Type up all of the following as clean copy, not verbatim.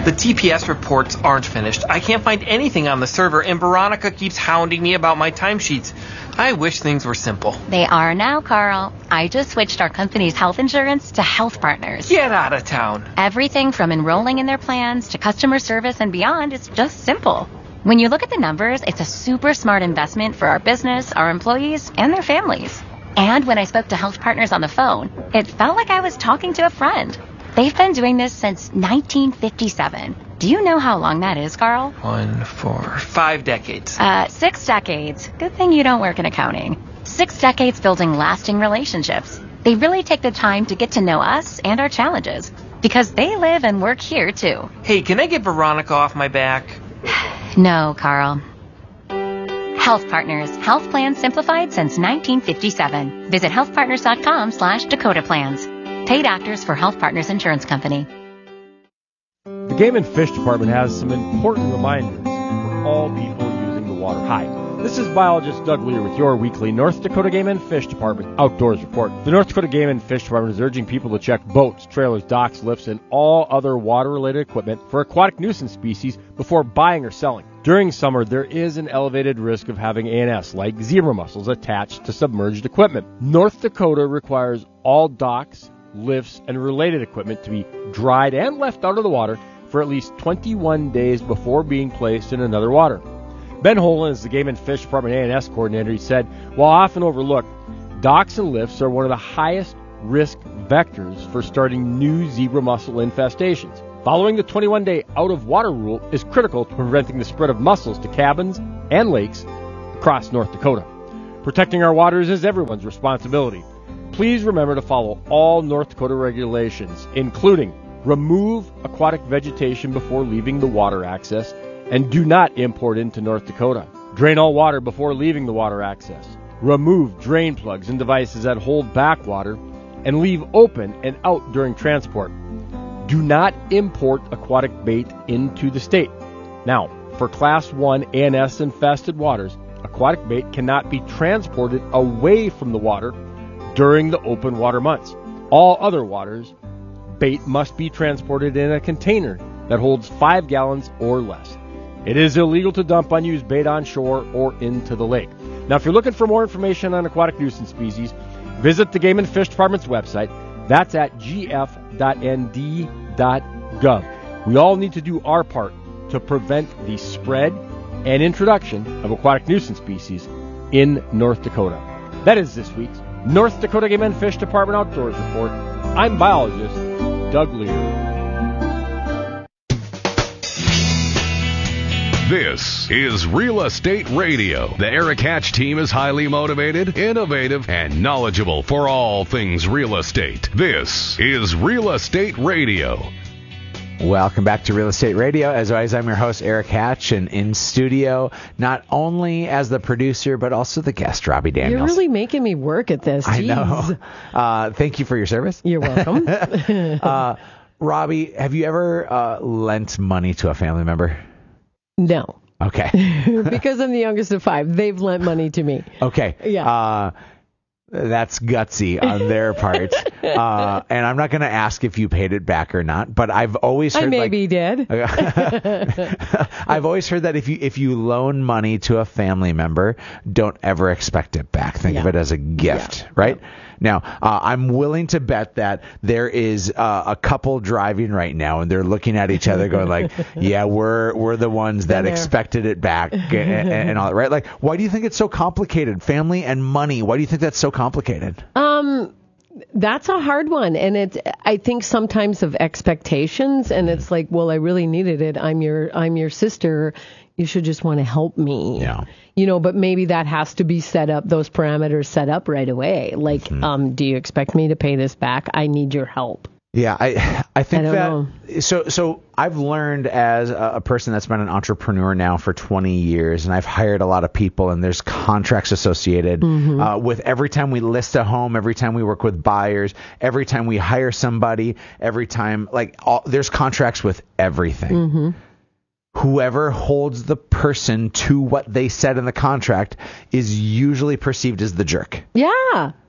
The TPS reports aren't finished. I can't find anything on the server, and Veronica keeps hounding me about my timesheets. I wish things were simple. They are now, Carl. I just switched our company's health insurance to Health Partners. Get out of town. Everything from enrolling in their plans to customer service and beyond is just simple. When you look at the numbers, it's a super smart investment for our business, our employees, and their families. And when I spoke to Health Partners on the phone, it felt like I was talking to a friend. They've been doing this since 1957. Do you know how long that is, Carl? 1, 4, 5 decades. 6 decades. Good thing you don't work in accounting. 6 decades building lasting relationships. They really take the time to get to know us and our challenges, because they live and work here, too. Hey, can I get Veronica off my back? No, Carl. Health Partners. Health plans simplified since 1957. Visit healthpartners.com/Dakota Plans. Paid actors for Health Partners Insurance Company. The Game and Fish Department has some important reminders for all people using the water. Hi, this is biologist Doug Lear with your weekly North Dakota Game and Fish Department Outdoors Report. The North Dakota Game and Fish Department is urging people to check boats, trailers, docks, lifts, and all other water-related equipment for aquatic nuisance species before buying or selling. During summer, there is an elevated risk of having ANS, like zebra mussels, attached to submerged equipment. North Dakota requires all docks, lifts, and related equipment to be dried and left out of the water for at least 21 days before being placed in another water. Ben Holen is the Game and Fish Department ANS coordinator. He said, while often overlooked, docks and lifts are one of the highest risk vectors for starting new zebra mussel infestations. Following the 21-day out-of-water rule is critical to preventing the spread of mussels to cabins and lakes across North Dakota. Protecting our waters is everyone's responsibility. Please remember to follow all North Dakota regulations, including remove aquatic vegetation before leaving the water access, and do not import into North Dakota. Drain all water before leaving the water access. Remove drain plugs and devices that hold back water, and leave open and out during transport. Do not import aquatic bait into the state. Now, for Class 1 ANS infested waters, aquatic bait cannot be transported away from the water during the open water months. All other waters, bait must be transported in a container that holds 5 gallons or less. It is illegal to dump unused bait on shore or into the lake. Now, if you're looking for more information on aquatic nuisance species, visit the Game and Fish Department's website. That's at gf.nd.gov. We all need to do our part to prevent the spread and introduction of aquatic nuisance species in North Dakota. That is this week's North Dakota Game and Fish Department Outdoors Report. I'm biologist Doug Lear. This is Real Estate Radio. The Eric Hatch team is highly motivated, innovative, and knowledgeable for all things real estate. This is Real Estate Radio. Welcome back to Real Estate Radio. As always, I'm your host, Eric Hatch, and in studio, not only as the producer, but also the guest, Robbie Daniels. You're really making me work at this. I Jeez. know. Thank you for your service. You're welcome. Robbie, have you ever lent money to a family member? No. Okay. Because I'm the youngest of 5. They've lent money to me. Okay. Yeah. That's gutsy on their part. And I'm not going to ask if you paid it back or not, but I've always heard did. I've always heard that if you loan money to a family member, don't ever expect it back. Think of it as a gift, right? Yeah. Now, I'm willing to bet that there is a couple driving right now, and they're looking at each other going like, yeah, we're the ones that expected it back and all that, right? Like, why do you think it's so complicated? Family and money, why do you think that's so complicated? That's a hard one. And I think sometimes of expectations, and it's like, well, I really needed it. I'm your sister. You should just want to help me. Yeah. But maybe that has to be set up, those parameters set up right away. Like, do you expect me to pay this back? I need your help. Yeah, I think so I've learned as a person that's been an entrepreneur now for 20 years, and I've hired a lot of people, and there's contracts associated with every time we list a home, every time we work with buyers, every time we hire somebody, every time, there's contracts with everything. Mm-hmm. Whoever holds the person to what they said in the contract is usually perceived as the jerk. Yeah.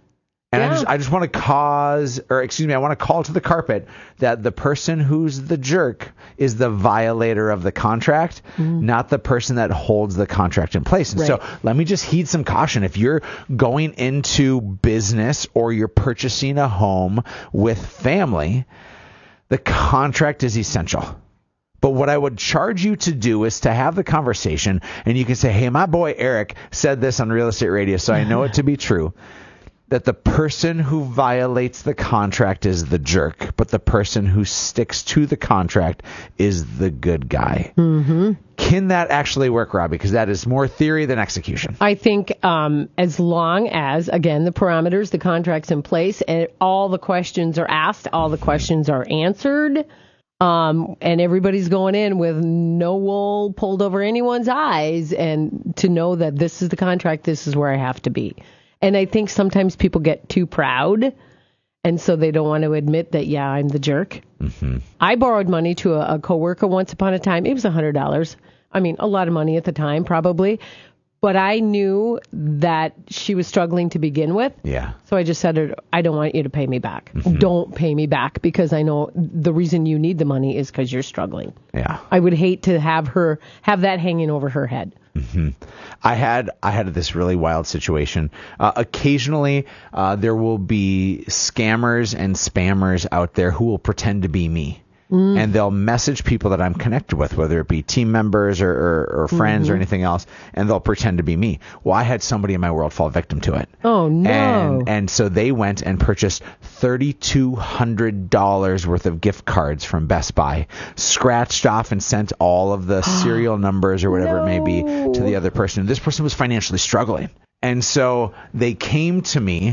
And I just want to I want to call to the carpet that the person who's the jerk is the violator of the contract, not the person that holds the contract in place. And so let me just heed some caution. If you're going into business or you're purchasing a home with family, the contract is essential. But what I would charge you to do is to have the conversation, and you can say, hey, my boy Eric said this on Real Estate Radio, so I know it to be true. That the person who violates the contract is the jerk, but the person who sticks to the contract is the good guy. Mm-hmm. Can that actually work, Robbie? Because that is more theory than execution. I think as long as, again, the parameters, the contract's in place, and all the questions are asked, all the questions are answered, and everybody's going in with no wool pulled over anyone's eyes, and to know that this is the contract, this is where I have to be. And I think sometimes people get too proud, and so they don't want to admit that, yeah, I'm the jerk. Mm-hmm. I borrowed money to a coworker once upon a time. It was $100. I mean, a lot of money at the time, probably. But I knew that she was struggling to begin with. Yeah. So I just said to her, I don't want you to pay me back. Mm-hmm. Don't pay me back, because I know the reason you need the money is because you're struggling. Yeah. I would hate to have that hanging over her head. Mm-hmm. I had this really wild situation. Occasionally, there will be scammers and spammers out there who will pretend to be me. And they'll message people that I'm connected with, whether it be team members or friends or anything else, and they'll pretend to be me. Well, I had somebody in my world fall victim to it. Oh, no. And so they went and purchased $3,200 worth of gift cards from Best Buy, scratched off and sent all of the serial numbers or whatever it may be to the other person. This person was financially struggling. And so they came to me,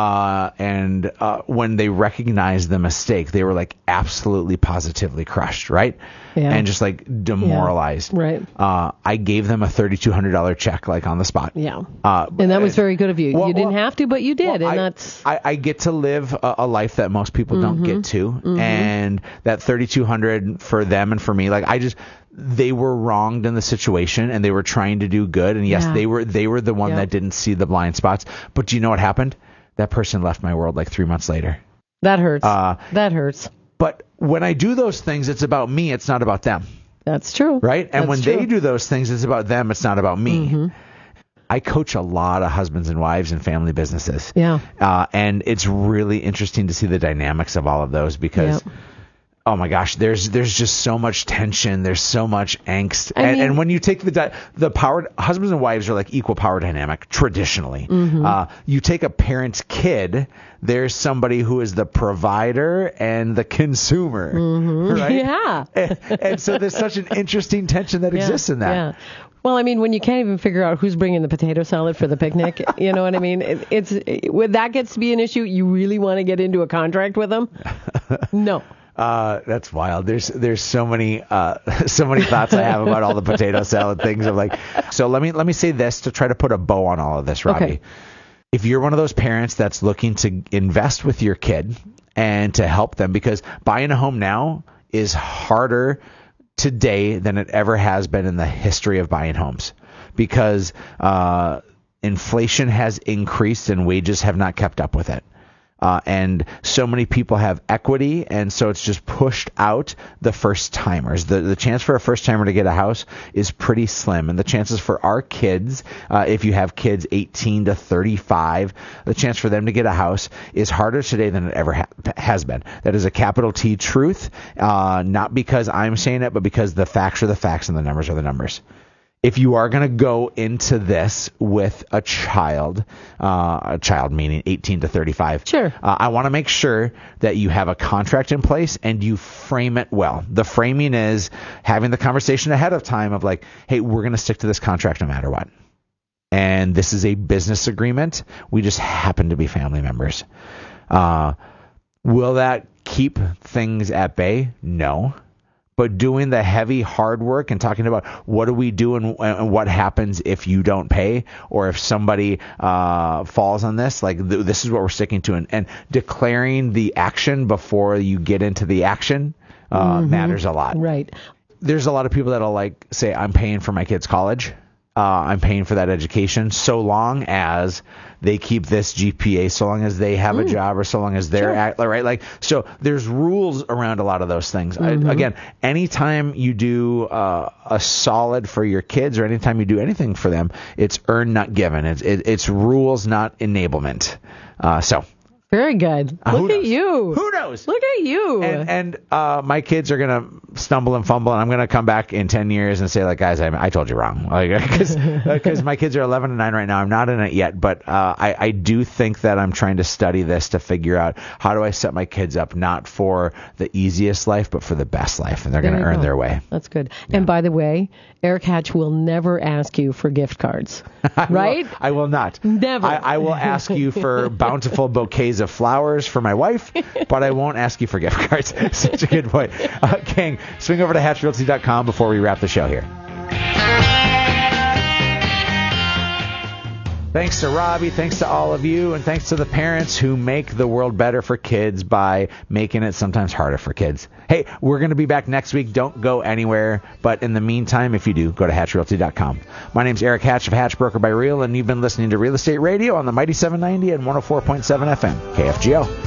and when they recognized the mistake, they were like absolutely positively crushed, right? Yeah. And just like demoralized. Yeah. Right. I gave them a $3,200 check, like on the spot. Yeah. And that was very good of you. You didn't have to, but you did. And I get to live a life that most people don't get to. Mm-hmm. And that $3,200 for them and for me, like they were wronged in the situation, and they were trying to do good. And yes, they were the one that didn't see the blind spots. But do you know what happened? That person left my world like 3 months later. That hurts. That hurts. But when I do those things, it's about me. It's not about them. That's true. Right? And when they do those things, it's about them. It's not about me. Mm-hmm. I coach a lot of husbands and wives in family businesses. Yeah. And it's really interesting to see the dynamics of all of those, because oh my gosh, there's just so much tension. There's so much angst. And when you take the power, husbands and wives are like equal power dynamic traditionally. Mm-hmm. You take a parent's kid, there's somebody who is the provider and the consumer. Mm-hmm. Right? Yeah. And so there's such an interesting tension that exists in that. Yeah. Well, I mean, when you can't even figure out who's bringing the potato salad for the picnic, you know what I mean? When that gets to be an issue, you really want to get into a contract with them? No. That's wild. There's so many thoughts I have about all the potato salad things. I'm like, so let me say this to try to put a bow on all of this, Robbie. Okay. If you're one of those parents that's looking to invest with your kid and to help them, because buying a home now is harder today than it ever has been in the history of buying homes, because inflation has increased and wages have not kept up with it. And so many people have equity, and so it's just pushed out the first timers. The chance for a first timer to get a house is pretty slim, and the chances for our kids, if you have kids 18 to 35, the chance for them to get a house is harder today than it ever has been. That is a capital T truth, not because I'm saying it, but because the facts are the facts and the numbers are the numbers. If you are going to go into this with a child meaning 18 to 35, sure. I want to make sure that you have a contract in place and you frame it well. The framing is having the conversation ahead of time of like, hey, we're going to stick to this contract no matter what. And this is a business agreement. We just happen to be family members. Will that keep things at bay? No. But doing the heavy hard work and talking about what do we do and what happens if you don't pay, or if somebody falls on this, like this is what we're sticking to, and declaring the action before you get into the action matters a lot. Right. There's a lot of people that'll like say, I'm paying for my kid's college. I'm paying for that education so long as they keep this GPA, so long as they have a job, or so long as they're right. Like, so there's rules around a lot of those things. Again, anytime you do a solid for your kids, or anytime you do anything for them, it's earned, not given. It's rules, not enablement. Very good. Look at you. Who knows? Look at you. And my kids are going to stumble and fumble, and I'm going to come back in 10 years and say, like, guys, I told you wrong. Because my kids are 11 and 9 right now. I'm not in it yet, but I do think that I'm trying to study this to figure out how do I set my kids up not for the easiest life, but for the best life, and they're going to earn their way. That's good. Yeah. And by the way, Eric Hatch will never ask you for gift cards, right? I will not. Never. I will ask you for bountiful bouquets of flowers for my wife, but I won't ask you for gift cards. Such a good point. Gang, swing over to hatchrealty.com before we wrap the show here. Thanks to Robbie, thanks to all of you, and thanks to the parents who make the world better for kids by making it sometimes harder for kids. Hey, we're going to be back next week. Don't go anywhere. But in the meantime, if you do, go to hatchrealty.com. My name's Eric Hatch of Hatch Broker by Real, and you've been listening to Real Estate Radio on the Mighty 790 and 104.7 FM, KFGO.